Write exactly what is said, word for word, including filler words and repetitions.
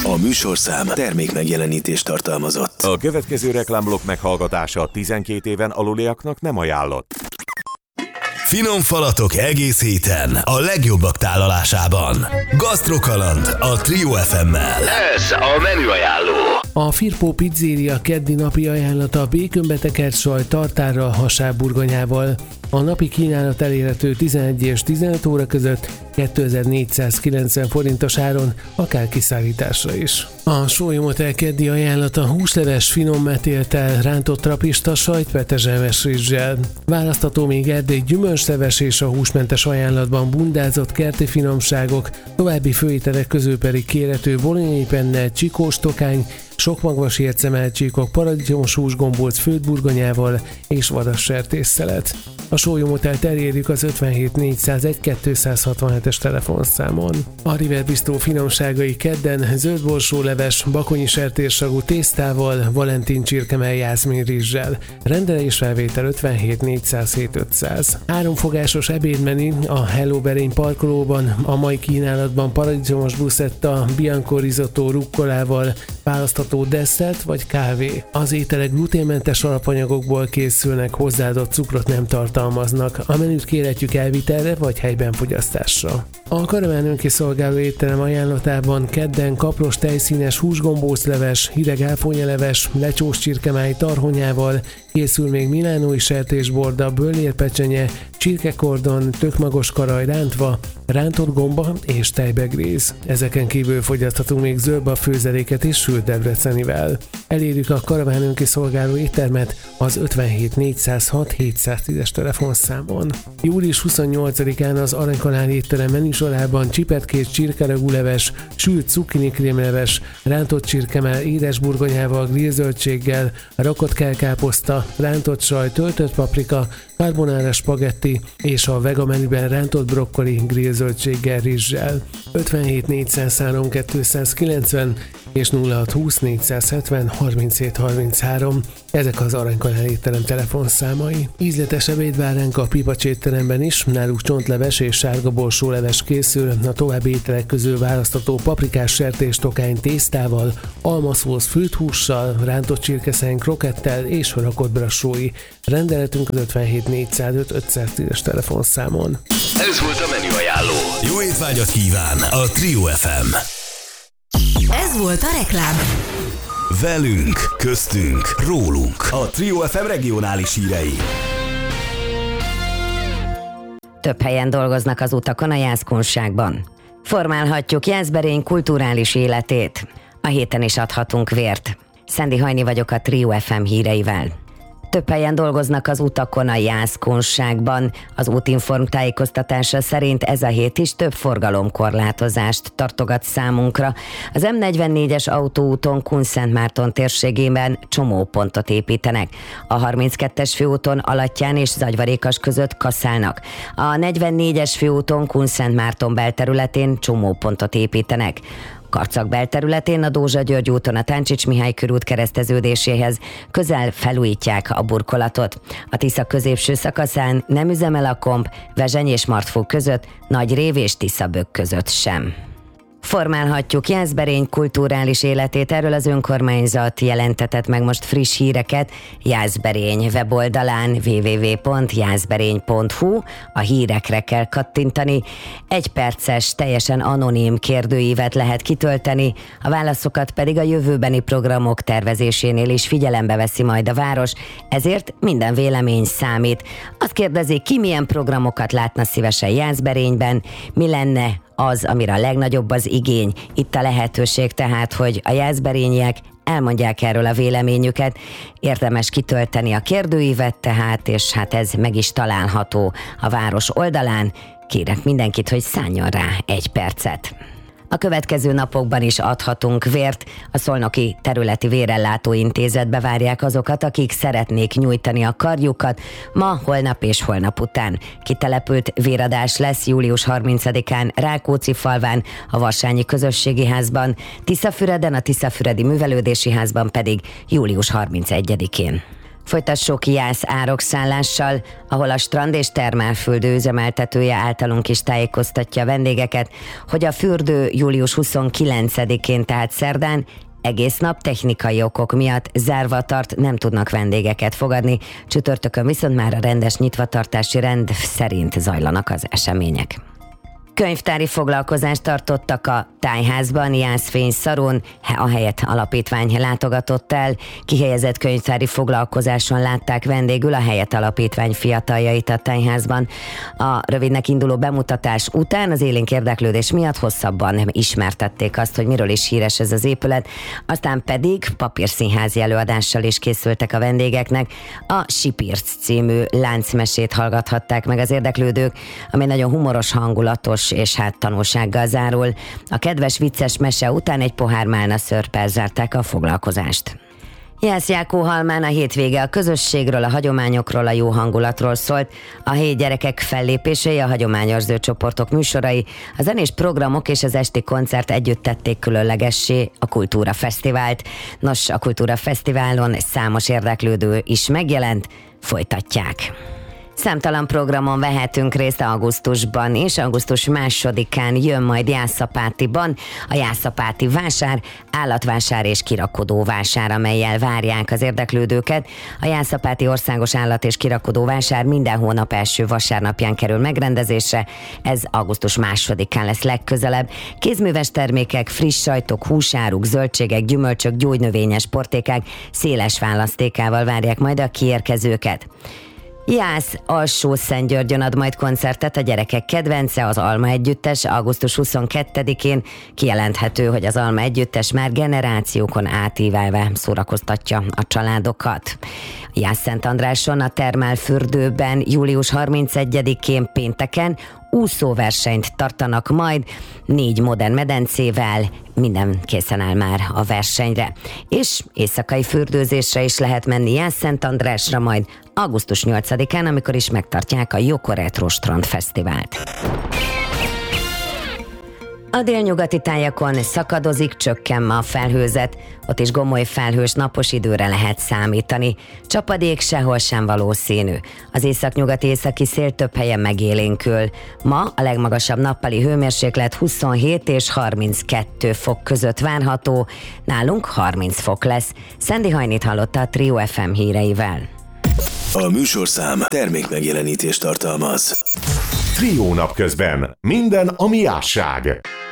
A műsorszám termék megjelenítést tartalmazott. A következő reklámblokk meghallgatása tizenkét éven aluliaknak nem ajánlott. Finom falatok egész héten a legjobbak tálalásában. Gasztrokaland a Trio ef emmel. Ez a menüajánló. A Firpo Pizzeria keddi napi ajánlata békönbetekert saj tartárral, hasábburgonyával. A napi kínálat elérhető tizenegy és tizenöt óra között kétezer-négyszázkilencven forintos áron, akár kiszállításra is. A Sólyom Hotel keddi ajánlata húsleves finom metéltel, rántott trapista sajt petezselmes rizssel. Választható még erdély gyümölcsleves és a húsmentes ajánlatban bundázott kerti finomságok, további főételek közül pedig kérhető bolonyai penne, csikós tokány, sokmagvas ércemelcsíkok, paradicsomos húsgombóc főtt burgonyával és vadas sertésszelet. A Sólyom Hotelt elérjük az ötvenhét négyszázegy kétszázhatvanhetes telefonszámon. A River Bistro finomságai kedden zöldborsóleves, bakonyi sertéssagú tésztával, valentin csirkemell jászmin rizssel. Rendelésfelvétel ötvenhét négyszázhét ötszáz. Háromfogásos ebédmenü a Hello Berény parkolóban, a mai kínálatban paradicsomos bruschetta, bianco risotto rukkolával, választható desszert vagy kávé. Az ételek gluténmentes alapanyagokból készülnek, hozzáadott cukrot nem tartalmaznak. A menüt kérhetjük elvitelre vagy helyben fogyasztásra. A Karamán önkiszolgáló étterem ajánlatában kedden kapros tejszínes húsgombócleves, hideg áfonyaleves, lecsós csirkemáj tarhonyával, készül még milánói sertésborda, bőlérpecsenye, csirkekordon, tökmagos karaj rántva, rántott gomba és tejbegréz. Ezeken kívül fogyaszthatunk még zöldba főzeléket és sült debrecenivel. Elérjük a Karaván önkiszolgáló éttermet az ötvenhét négyszázhat hétszáztízes telefonszámon. július huszonnyolcadikán az Aranykanál étterem menüsorában csipetkés csirkeragúleves, sült cukkinikrémleves, rántott csirkemell édesburgonyával, grillzöldséggel, rakott kelkáposzta, rántott saj, töltött paprika, carbonara spagetti és a vega menüben rántott brokkoli grillzöldséggel, rizssel. ötvenhét négyszázhárom kétszázkilencven és nulla hat húsz négyszázhetven harminchét harminchárom. Ezek az Aranykanál étterem telefonszámai. Ízletes ebéd vár ránk a Pipacs étteremben is, náluk csontleves és sárga borsóleves készül, a további ételek közül választható paprikás sertés tokány tésztával, almaszósz főtt hússal, rántott csirkeszeny krokettel és rakott brassói. Rendeletünk az ötvenhét négyszázöt ötszáztízes telefonszámon. Ez volt a menüajánló. Jó étvágyat kíván a Trio ef em. Ez volt a reklám. Velünk, köztünk, rólunk. A Trio ef em regionális hírei. Több helyen dolgoznak az utakon a Jászkunságban. Formálhatjuk Jászberény kulturális életét. A héten is adhatunk vért. Szendi Hajni vagyok a Trio ef em híreivel. Több helyen dolgoznak az utakon a Jászkunságban. Az Útinform tájékoztatása szerint ez a hét is több forgalomkorlátozást tartogat számunkra. Az em negyvennégyes autóúton Kunszentmárton térségében csomópontot építenek. A harminckettes főúton Alattyán és Zagyvarékas között kaszálnak. A negyvennégyes főúton Kunszentmárton belterületén csomópontot építenek. Karcag belterületén a Dózsa György úton a Táncsics Mihály körút kereszteződéséhez közel felújítják a burkolatot. A Tisza középső szakaszán nem üzemel a komp, Vezseny és Martfó között, Nagyrév és Tiszabök között sem. Formálhatjuk Jászberény kulturális életét, erről az önkormányzat jelentetett meg most friss híreket Jászberény weboldalán double-u double-u double-u pont jászberény pont hu, a hírekre kell kattintani. Egy perces, teljesen anonim kérdőívet lehet kitölteni, a válaszokat pedig a jövőbeni programok tervezésénél is figyelembe veszi majd a város, ezért minden vélemény számít. Azt kérdezik, ki milyen programokat látna szívesen Jászberényben, mi lenne az, amire a legnagyobb az igény. Itt a lehetőség tehát, hogy a jászberényiek elmondják erről a véleményüket. Érdemes kitölteni a kérdőívet tehát, és hát ez meg is található a város oldalán. Kérek mindenkit, hogy szálljon rá egy percet. A következő napokban is adhatunk vért. A Szolnoki Területi Vérellátó Intézetbe várják azokat, akik szeretnék nyújtani a karjukat ma, holnap és holnap után. Kitelepült véradás lesz július harmincadikán Rákóczi-falván, a Varsányi Közösségi Házban, Tiszafüreden, a Tiszafüredi Művelődési Házban pedig július harmincegyedikén. Folytassuk Jász árokszállással, ahol a Strand és Termálfürdő üzemeltetője általunk is tájékoztatja a vendégeket, hogy a fürdő július huszonkilencedikén, tehát szerdán, egész nap technikai okok miatt zárva tart, nem tudnak vendégeket fogadni, csütörtökön viszont már a rendes nyitvatartási rend szerint zajlanak az események. Könyvtári foglalkozást tartottak a Tájházban, Jászfény-Szarón, a Helyet Alapítvány látogatott el. Kihelyezett könyvtári foglalkozáson látták vendégül a Helyet Alapítvány fiataljait a Tájházban. A rövidnek induló bemutatás után az élénk érdeklődés miatt hosszabban ismertették azt, hogy miről is híres ez az épület, aztán pedig papírszínházi előadással is készültek a vendégeknek. A Sipirc című láncmesét hallgathatták meg az érdeklődők, ami nagyon humoros, hangulatos és hát tanulsággal zárul. A kedves vicces mese után egy pohár málna szörppel zárták a foglalkozást. Jász-Jákóhalmán a hétvége a közösségről, a hagyományokról, a jó hangulatról szólt. A helyi gyerekek fellépései, a hagyományőrző csoportok műsorai, a zenés programok és az esti koncert együtt tették különlegessé a Kultúra Fesztivált. Nos, a Kultúra Fesztiválon számos érdeklődő is megjelent, folytatják. Számtalan programon vehetünk részt augusztusban, és augusztus másodikán jön majd Jászapátiban a Jászapáti vásár, állatvásár és kirakodó vásár, amellyel várják az érdeklődőket. A Jászapáti Országos Állat- és Kirakodó Vásár minden hónap első vasárnapján kerül megrendezésre, ez augusztus másodikán lesz legközelebb. Kézműves termékek, friss sajtok, húsáruk, zöldségek, gyümölcsök, gyógynövényes portékák széles választékával várják majd a kiérkezőket. Jász Alsó-Szentgyörgyön ad majd koncertet a gyerekek kedvence, az Alma Együttes augusztus huszonkettedikén. Kijelenthető, hogy az Alma Együttes már generációkon átívelve szórakoztatja a családokat. Jász-Szentandráson a Termálfürdőben július harmincegyedikén pénteken úszóversenyt tartanak majd, négy modern medencével, minden készen áll már a versenyre. És éjszakai fürdőzésre is lehet menni Jász-Szentandrásra majd augusztus nyolcadikán, amikor is megtartják a Joko Retro Strand Fesztivált. A délnyugati tájakon szakadozik, csökken ma a felhőzet, ott is gomoly felhős napos időre lehet számítani. Csapadék sehol sem valószínű. Az északnyugati északi szél több helyen megélénkül. Ma a legmagasabb nappali hőmérséklet huszonhét és harminckettő fok között várható, nálunk harminc fok lesz. Szendi Hajnit hallotta a Trio ef em híreivel. A műsorszám termékmegjelenítést tartalmaz. Trio napközben minden, ami ásság.